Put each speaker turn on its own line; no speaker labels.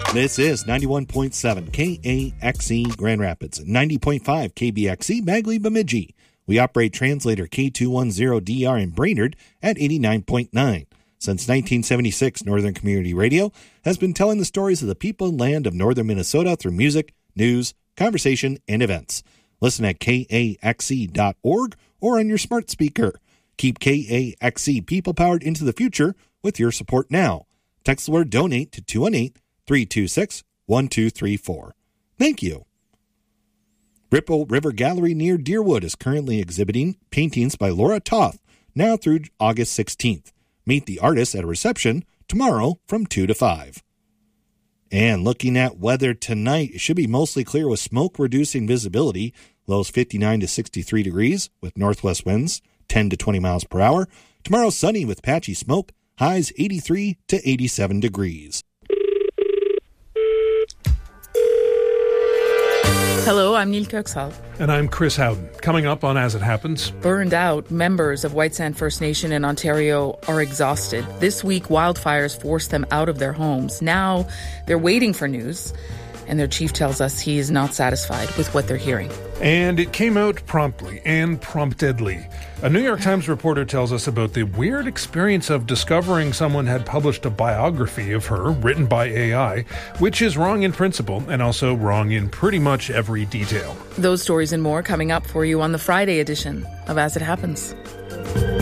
This is 91.7 KAXE Grand Rapids, 90.5 KBXE Magley Bemidji. We operate translator K210DR in Brainerd at 89.9. Since 1976, Northern Community Radio has been telling the stories of the people and land of northern Minnesota through music, news, conversation, and events. Listen at KAXE.org or on your smart speaker. Keep KAXE people-powered into the future with your support now. Text the word DONATE to 218-326-1234. Thank you. Ripple River Gallery near Deerwood is currently exhibiting paintings by Laura Toth, now through August 16th. Meet the artist at a reception tomorrow from 2 to 5. And looking at weather tonight, it should be mostly clear with smoke reducing visibility. Lows 59 to 63 degrees with northwest winds 10 to 20 miles per hour. Tomorrow sunny with patchy smoke. Highs 83 to 87 degrees.
Hello, I'm Neil Kirksall.
And I'm Chris Howden. Coming up on As It Happens.
Burned out, members of White Sand First Nation in Ontario are exhausted. This week, wildfires forced them out of their homes. Now, they're waiting for news. And their chief tells us he is not satisfied with what they're hearing.
And it came out promptly and promptedly. A New York Times reporter tells us about the weird experience of discovering someone had published a biography of her written by AI, which is wrong in principle and also wrong in pretty much every detail.
Those stories and more coming up for you on the Friday edition of As It Happens.